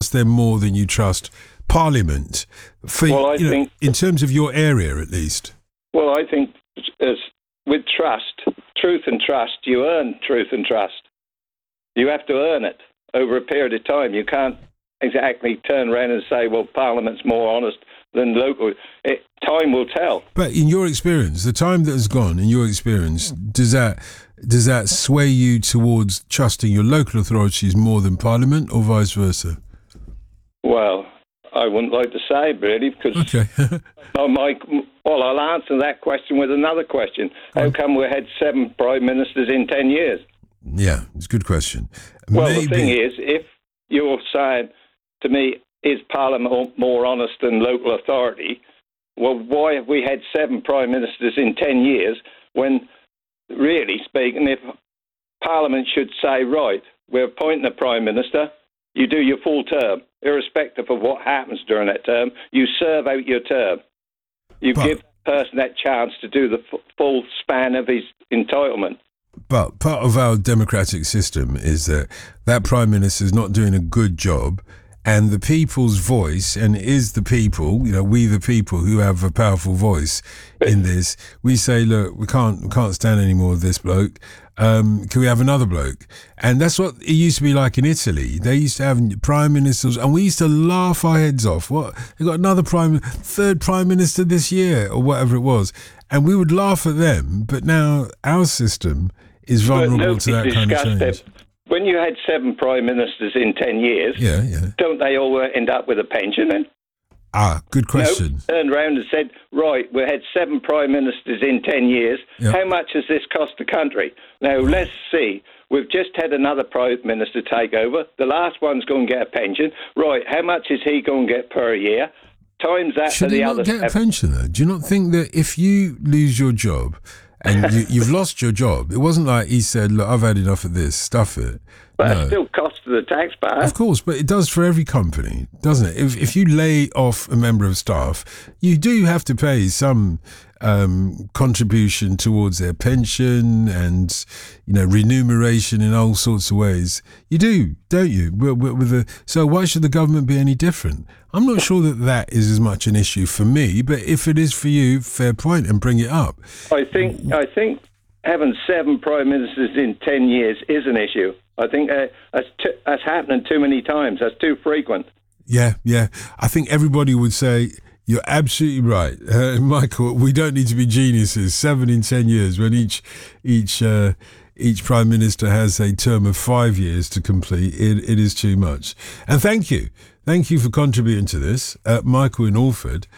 trust them more than you trust Parliament. Think, in terms of your area, at least. Well, I think as with trust, truth and trust, you earn truth and trust. You have to earn it over a period of time. You can't exactly turn around and say, well, Parliament's more honest than local. Time will tell. But in your experience, the time that has gone, in your experience, does that sway you towards trusting your local authorities more than Parliament, or vice versa? Well, I wouldn't like to say, really, because I'll answer that question with another question. How come we had 7 prime ministers in 10 years? Yeah, it's a good question. Well, the thing is, if you're saying to me, is Parliament more honest than local authority? Well, why have we had 7 prime ministers in 10 years when, really speaking, if Parliament should say, right, we're appointing a prime minister, you do your full term, irrespective of what happens during that term, you serve out your term. You give the person that chance to do the full span of his entitlement. But part of our democratic system is that prime minister is not doing a good job, and the people's voice, and it is the people, we the people who have a powerful voice in this. We say, look, we can't stand any more of this bloke. Can we have another bloke? And that's what it used to be like in Italy. They used to have prime ministers, and we used to laugh our heads off. What? They got another third prime minister this year, or whatever it was. And we would laugh at them, but now our system is vulnerable to that kind of change. When you had 7 prime ministers in 10 years, don't they all end up with a pension then? Good question. Turned around and said, right, we had 7 prime ministers in 10 years. Yep. How much has this cost the country? Now, let's see. We've just had another prime minister take over. The last one's going to get a pension. Right, how much is he going to get per year? Times that for the other. Should he not get a pension, though? Do you not think that if you lose your job and you've lost your job, it wasn't like he said, look, I've had enough of this, stuff it. But it still costs to the taxpayer. Of course, but it does for every company, doesn't it? If you lay off a member of staff, you do have to pay some contribution towards their pension and, remuneration in all sorts of ways. You do, don't you? So why should the government be any different? I'm not sure that is as much an issue for me, but if it is for you, fair point, and bring it up. I think having 7 prime ministers in 10 years is an issue. I think that's happening too many times. That's too frequent. Yeah. I think everybody would say you're absolutely right, Michael. We don't need to be geniuses. 7 in 10 years, when each prime minister has a term of 5 years to complete, it is too much. And thank you for contributing to this, Michael in Alford.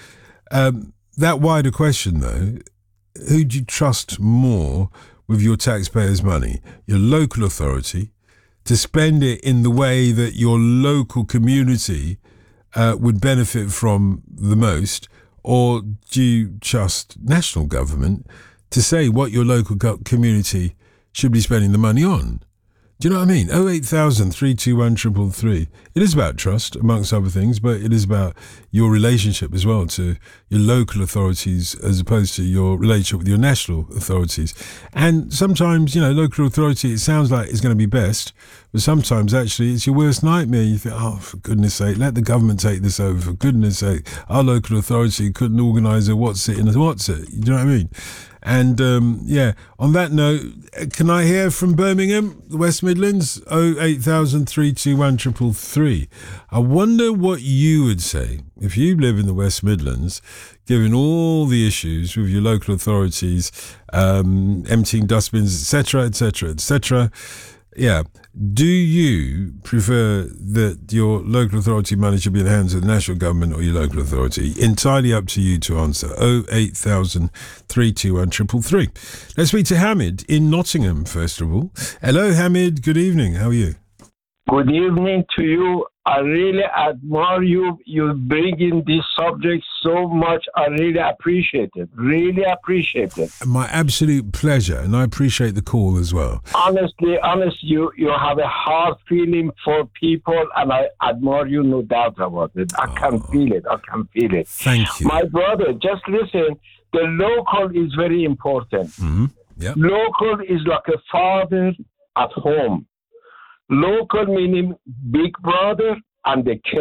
That wider question, though, who do you trust more with your taxpayers' money? Your local authority, to spend it in the way that your local community would benefit from the most, or do you trust national government to say what your local community should be spending the money on? Do you know what I mean? 08000 321 333. It is about trust, amongst other things, but it is about your relationship as well to your local authorities as opposed to your relationship with your national authorities. And sometimes, local authority, it sounds like it's going to be best, but sometimes actually it's your worst nightmare. You think, oh, for goodness sake, let the government take this over. For goodness sake, our local authority couldn't organise a what's it and a what's it. You know what I mean? And, on that note, can I hear from Birmingham, the West Midlands? 08000 321 333. I wonder what you would say if you live in the West Midlands, given all the issues with your local authorities, emptying dustbins, etc., etc., etc. Yeah. Do you prefer that your local authority money should be in the hands of the national government or your local authority? Entirely up to you to answer. 08000 321 333. Let's speak to Hamid in Nottingham, first of all. Hello, Hamid. Good evening. How are you? Good evening to you. I really admire you. You bring in this subject so much. I really appreciate it. Really appreciate it. My absolute pleasure, and I appreciate the call as well. Honestly, you have a hard feeling for people, and I admire you, no doubt about it. I can feel it. Thank you. My brother, just listen. The local is very important. Mm-hmm. Yep. Local is like a father at home. Local meaning big brother and the